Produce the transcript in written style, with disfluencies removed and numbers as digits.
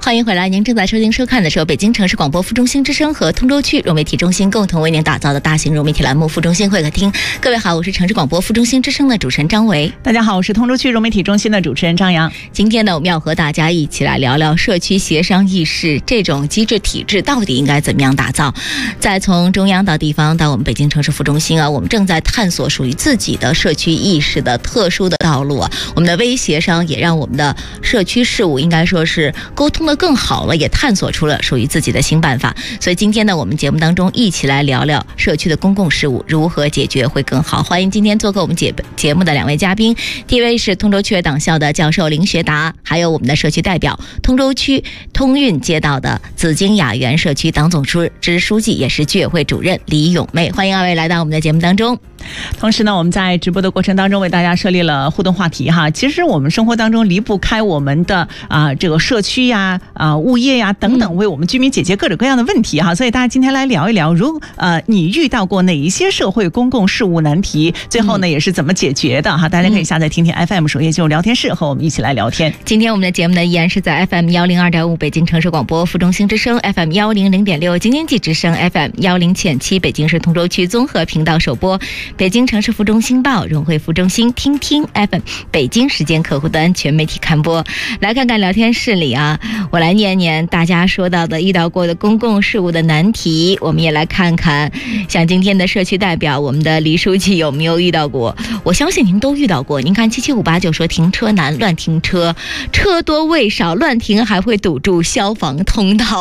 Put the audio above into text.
欢迎回来，您正在收听收看的是北京城市广播副中心之声和通州区融媒体中心共同为您打造的大型融媒体栏目副中心会客厅。各位好，我是城市广播副中心之声的主持人张维。 大家好，我是通州区融媒体中心的主持人张扬。 今天呢，我们要和大家一起来聊聊社区协商议事这种机制体制到底应该怎么样打造。再从中央到地方到我们北京城市副中心啊，我们正在探索属于自己的社区议事的特殊的道路啊。我们的微协商也让我们的社区事务应该说是沟通的更好了，也探索出了属于自己的新办法。所以今天呢，我们节目当中一起来聊聊社区的公共事务如何解决会更好。欢迎今天做客我们节目的两位嘉宾，第一位是通州区委党校的教授林学达，还有我们的社区代表通州区通运街道的紫荆雅园社区党总支书记，也是居委会主任李咏妹。欢迎二位来到我们的节目当中。 同时呢，我们在直播的过程当中为大家设立了互动话题哈。其实我们生活当中离不开我们的这个社区呀、物业呀等等，为我们居民解决各种各样的问题哈。所以大家今天来聊一聊，你遇到过哪一些社会公共事务难题？最后呢，也是怎么解决的哈？大家可以下载听听 FM 首页进入聊天室，和我们一起来聊天。 今天我们的节目呢，依然是在 FM 102.5北京城市广播副中心之声 FM 100.6京津冀之声 FM 107.7北京市通州区综合频道首播。北京城市副中心报、融汇副中心听听 FM 北京时间客户端全媒体看播。来看看聊天室里啊，我来念念大家说到的遇到过的公共事务的难题。我们也来看看像今天的社区代表我们的李书记有没有遇到过。我相信您都遇到过。您看77589说停车难，乱停车，车多位少，乱停还会堵住消防通道。